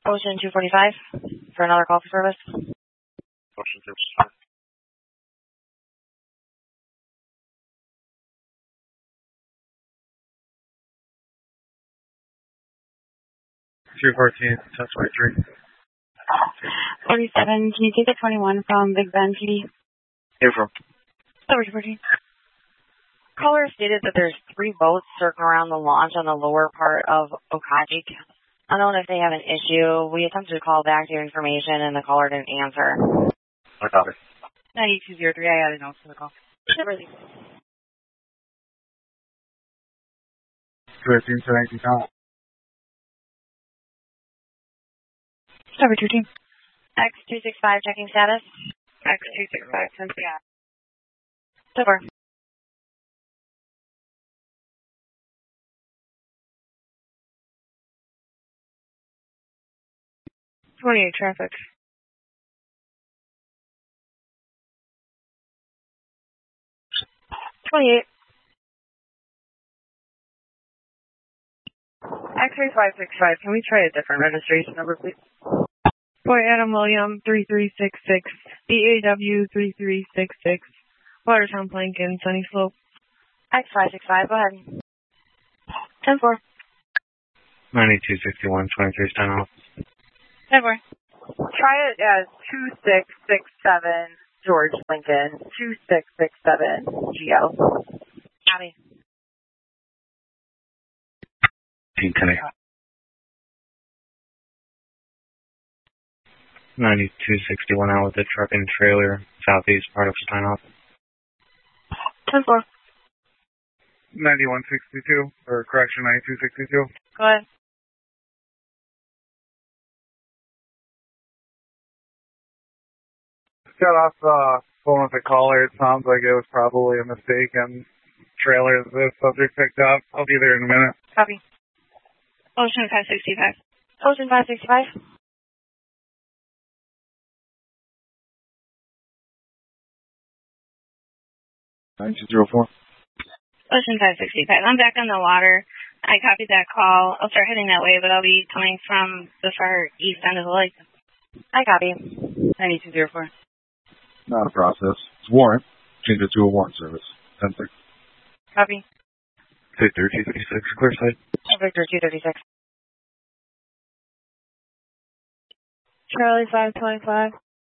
Ocean 245 for another call for service. Ocean 245. 214, 1023. 47, can you take the 21 from Big Bend PD? Here from? Over 214. Caller stated that there's 3 boats circling around the launch on the lower part of Okajik. Unknown if they have an issue. We attempted to call back to your information and the caller didn't answer. I got it. 9203, I added notes to the call. 213, 718 count. Over 213. X265 checking status. X265 10 p.m. Over. 28 traffic. X-ray 565, can we try a different registration number, please? Boy, Adam William, 3366, BAW 3366, Watertown Plankin, Sunny Slope. X565, go ahead. 10-4. 9261, 23 stand off. 10-4. Try it as 2667, George Lincoln, 2667, GO. Copy. 10-8. 9261 out with the truck and trailer, southeast part of Steinhoff. 10-4. 9162, or correction, 9262. Go ahead. Got off phone with the caller. It sounds like it was probably a mistake and trailer the subject picked up. I'll be there in a minute. Copy. Ocean 565. Ocean 565. $9204. Ocean 565. I'm back on the water. I copied that call. I'll start heading that way, but I'll be coming from the far east end of the lake. I copy. 9204. Not a process. It's warrant. Change it to a warrant service. 10-6. Copy. Victor 236, clear side. Victor 236. Charlie 525.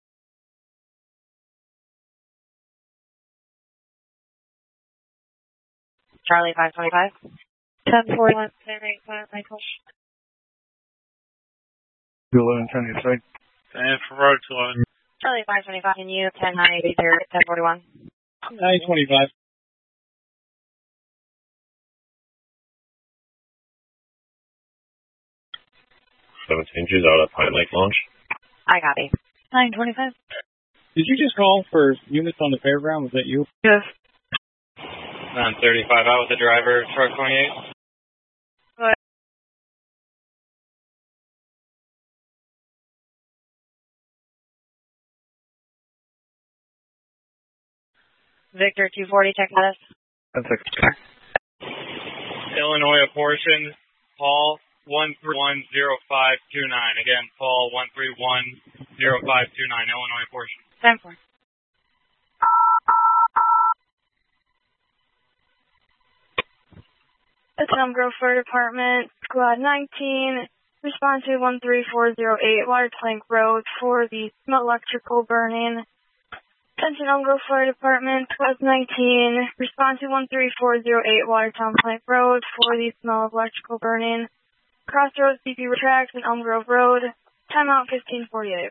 Charlie 525. 1041. Michael. 211, turn your side. And for road 211. Charlie 525. Can you 1098 there? 1041. 925. Seven changes out at Pine Lake Launch. I copy. 925. Did you just call for units on the fairground? Was that you? Yes. 935 out with the driver, truck 28. Good. Victor 240, check status. 10-6. Illinois apportion, Paul 1310529. Again, Paul 1310529, Illinois apportion. 10-4. It's Elm Grove Fire Department, Squad 19, respond to 13408 Water Tank Road for the electrical burning. Attention Elm Grove Fire Department, Squad 19, respond to 13408 Watertown Plank Road for the smell of electrical burning. Crossroads BP Tracks and Elm Grove Road, timeout 1548.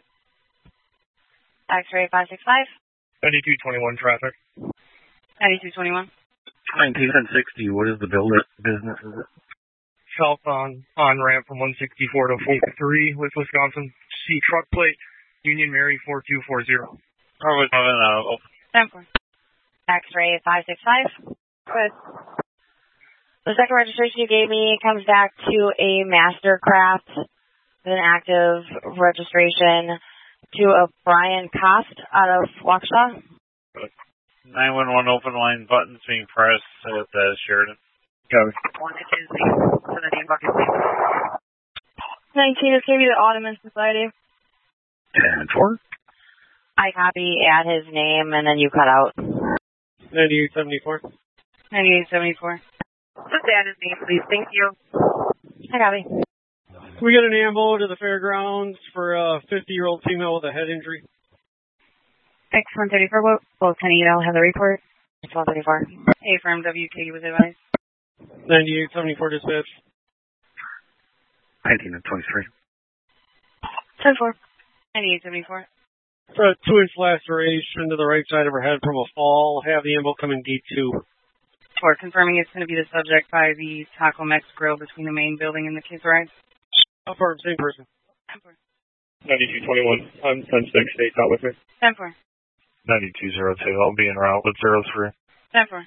X-ray 565. 9221 traffic. 9221. 1960, what is the business, is it? South on ramp from 164 to 43 with Wisconsin C truck plate, Union Mary 4240. Probably coming out. 10-4. X-ray 565. Good. The second registration you gave me comes back to a Mastercraft with an active registration to a Brian Cost out of Waukesha. 911 open line buttons being pressed at Sheridan. Copy. 1 to 2, please. For the name bucket, please. 19 is going to be the Ottoman Society. 10-4. I copy, add his name, and then you cut out. 9874. 9874. Just add his name, please. Thank you. I copy. We got an ambo to the fairgrounds for a 50-year-old female with a head injury. X134, both Kenny, I'll have the report. X134. A firm WK was advised. 9874 dispatch. 19 and 23. 10-4. 9874. For a 2-inch laceration to the right side of her head from a fall. Have the ambo come in D2. For confirming it's going to be the subject by the Taco Mex Grill between the main building and the kids' ride. Affirm, same person. 10-4. 9221. I'm 10-6. Stay out with me. 10-4. 9202. I'll be en route with 03. 10-4.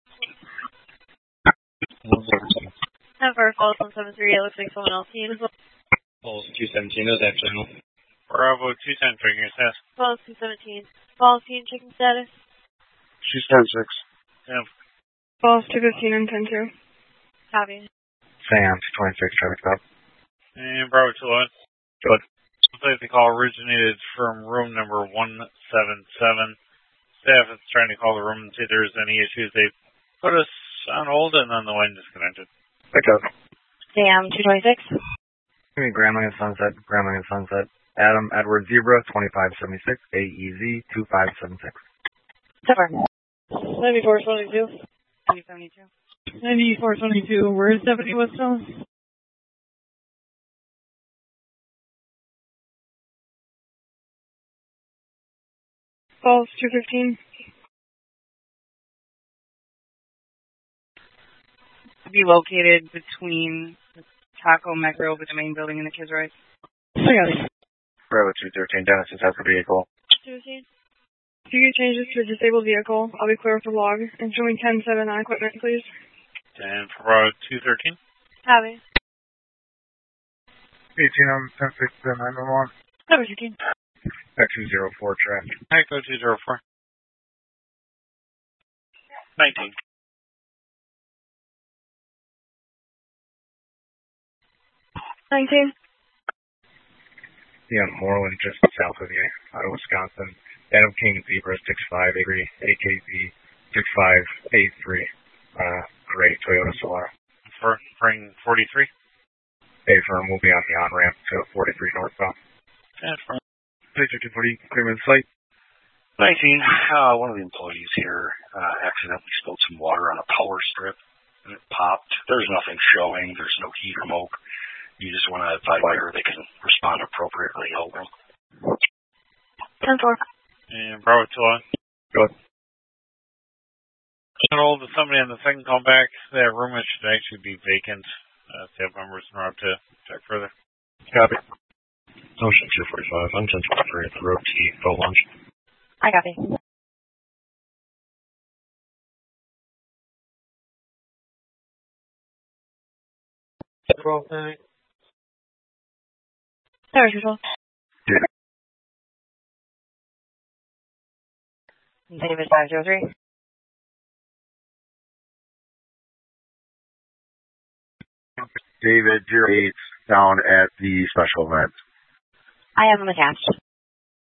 10-4, falls 173, it looks like someone else needs. Falls 217, those actually. Bravo 210, figuring status. Falls 217. Falls team checking status. She's 10-6. Yeah. Falls 215 and 10-2. Copy. Sam, 26, traffic stop. And Bravo 211. Good. Looks like the call originated from room number 177. Staff is trying to call the room and see if there's any issues. They put us on hold and then the line disconnected. Pick up. Sam, 226. Give me Grambling and Sunset. Grambling and Sunset. Adam Edward Zebra, 2576. AEZ, 2576. 10-4. 94-22. 272. 94-22, where is Deputy Westone? Falls 215. Be located between the Taco Mex Grill with the main building and the kids' ride. I got it. Bravo 213, Dennis is at the vehicle. 215. If you get changes to a disabled vehicle, I'll be clear with the log. And show me 10-7 on equipment, please. And for Bravo 213. Copy. 18 on 10-6, 911. Number 15. X204, traffic. Echo 204. 19. Yeah, Moreland, just south of you, out of Wisconsin. Adam King, Zebra, 6583, AKZ, 6583. Great Toyota Solara. For bring 43. A firm will be on the on-ramp to 43 northbound. And for Picture 240, clear in sight. 19, one of the employees here accidentally spilled some water on a power strip and it popped. There's nothing showing. There's no heat or smoke. You just want to advise her they can respond appropriately. Over. 10-4. And Bravo 211. Good. Get hold of somebody on the second call back. That room should actually be vacant. Staff members are up to check further. Copy. Ocean 245. I'm 10-23 at the road T. Boat launch. I copy. There we go. David 503. David 08, down at the special event. I have him attached.